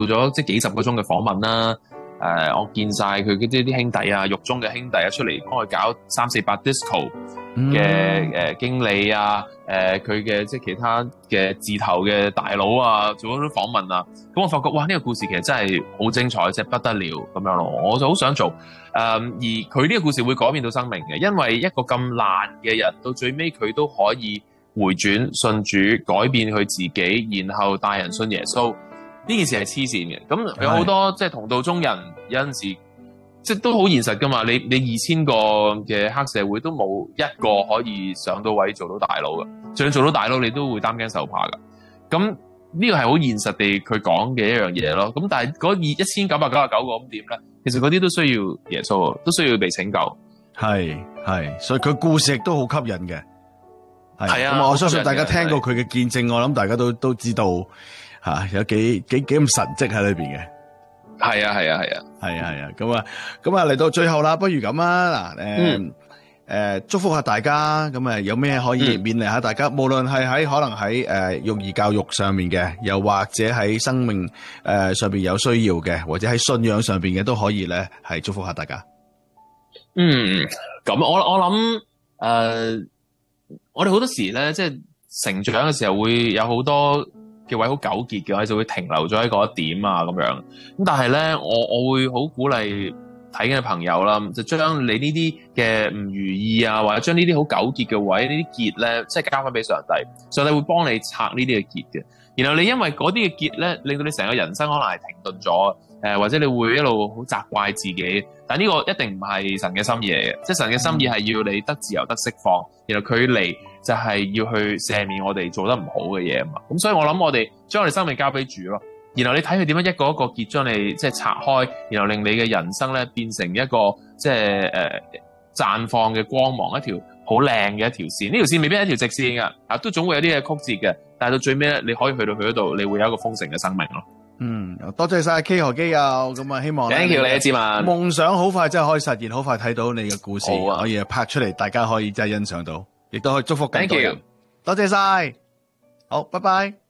咗即係幾十個鐘嘅訪問啦。我見晒佢啲兄弟啊，獄中嘅兄弟啊，出嚟幫佢搞348 disco 嘅經理啊，佢嘅即係其他嘅字頭嘅大佬啊，做咗啲訪問啊，咁我發覺哇，呢個故事其實真係好精彩，即係不得了咁樣咯，我就好想做。而佢呢個故事會改變到生命嘅，因為一個咁爛嘅人，到最尾佢都可以回轉信主，改變佢自己，然後帶人信耶穌。呢件事係黐線嘅，咁有好多即係同道中人有陣時即係都好現實噶嘛。你2000個嘅黑社會都冇一個可以上到位做到大佬噶，就算做到大佬，你都會擔驚受怕噶。咁呢個係好現實地佢講嘅一樣嘢咯。咁但係嗰1999個咁點咧？其實嗰啲都需要耶穌，都需要被拯救。 係，所以佢故事亦都好吸引嘅。係啊， 咁我相信大家聽過佢嘅見證，我諗大家都知道。有幾咁神蹟喺裏邊嘅。係啊，咁啊嚟到最後啦，不如咁啊，嗱，祝福下大家，咁啊有咩可以勉勵下大家，無論係可能喺育兒教育上面嘅，又或者喺生命上邊有需要嘅，或者喺信仰上邊嘅都可以咧，係祝福下大家。 咁我諗我哋好多時咧，即係成長嘅時候會有好多嘅位好糾結嘅，我就會停留咗喺嗰一點啊咁樣。咁但係咧，我會好鼓勵睇緊嘅朋友啦，就將你呢啲嘅唔如意啊，或者將呢啲好糾結嘅位，呢啲結咧，即係交翻俾上帝，上帝會幫你拆呢啲嘅結嘅。然後你因為嗰啲嘅結咧，令到你成個人生可能係停頓咗，或者你會一路好責怪自己。但呢個一定唔係神嘅心意嚟嘅，即係神嘅心意係要你得自由得釋放，然後佢嚟就係要去赦免我哋做得唔好嘅嘢啊嘛。咁所以我諗我哋將我哋生命交俾主咯，然後你睇佢點樣一個一個結將你即係拆開，然後令你嘅人生咧變成一個即係綻放嘅光芒，一條好靚嘅一條線。呢條線未必係一條直線噶，都總會有啲嘅曲折嘅，但係到最尾咧，你可以去到佢嗰度，你會有一個豐盛嘅生命咯。 多謝晒 K 何基友，咁啊希望 Thank you 你志文， 夢想好快真係可以實現，好快睇到你嘅故事可以拍出嚟，大家可以真係欣賞到，亦都可以祝福更多人。多謝晒，好，拜拜。